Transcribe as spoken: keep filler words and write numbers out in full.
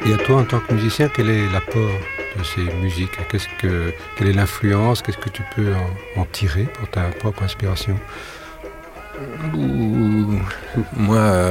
Et à toi, en tant que musicien, quel est l'apport de ces musiques? Qu'est-ce que, quelle est l'influence? Qu'est-ce que tu peux en, en tirer pour ta propre inspiration? Ouh, moi,